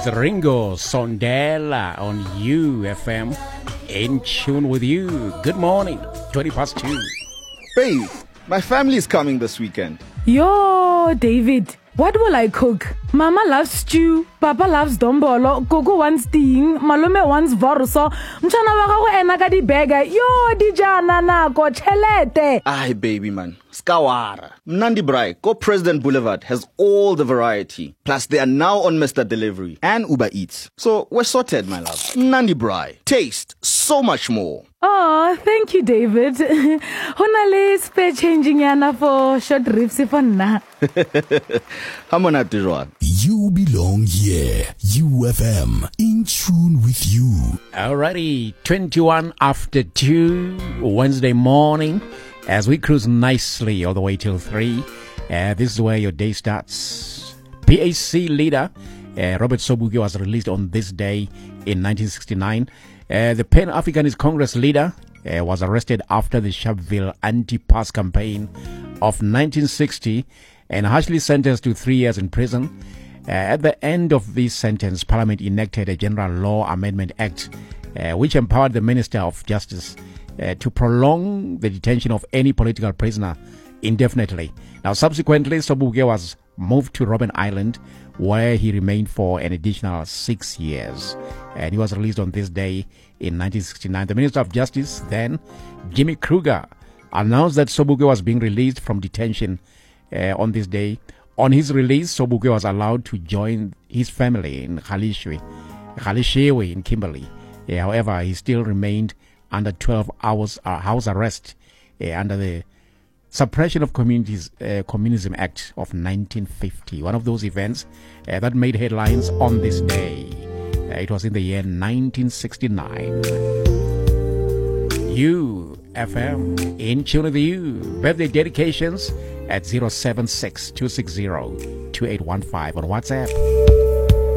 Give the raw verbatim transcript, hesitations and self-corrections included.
It's Ringo Sondela on U F M. In tune with you. Good morning. twenty past two. Babe, my family is coming this weekend. Yo, David, what will I cook? Mama loves stew, Papa loves dombolo, Gogo wants ting, Malome wants vorso, Mchana wako ena ka di burger. Yo, dijana nako chelete. Aye, baby man. Skawara. Mnandi Brai, Go President Boulevard has all the variety. Plus, they are now on Mister Delivery and Uber Eats. So, we're sorted, my love. Mnandi Brai. Taste so much more. Oh, thank you, David. Honale spare changing yana for short ribs for na. Hamona Tijuan. You belong here. U F M, in tune with you. Alrighty, twenty-one after two, Wednesday morning. As we cruise nicely all the way till three, uh, this is where your day starts. P A C leader uh, Robert Sobukwe was released on this day in nineteen sixty-nine. Uh, the Pan-Africanist Congress leader uh, was arrested after the Sharpeville anti-pass campaign of nineteen sixty and harshly sentenced to three years in prison. Uh, at the end of this sentence, Parliament enacted a General Law Amendment Act uh, which empowered the Minister of Justice Uh, to prolong the detention of any political prisoner indefinitely. Now, subsequently, Sobukwe was moved to Robben Island, where he remained for an additional six years. And he was released on this day in nineteen sixty-nine. The Minister of Justice, then, Jimmy Kruger, announced that Sobukwe was being released from detention uh, on this day. On his release, Sobukwe was allowed to join his family in Khalishewe, Khalishewe in Kimberley. Uh, however, he still remained under twelve hours uh, house arrest uh, under the Suppression of Communities uh, Communism Act of nineteen fifty. One of those events uh, that made headlines on this day. Uh, it was in the year nineteen sixty-nine. U F M, in tune with you. Birthday dedications at zero seven six two six zero two eight one five on WhatsApp.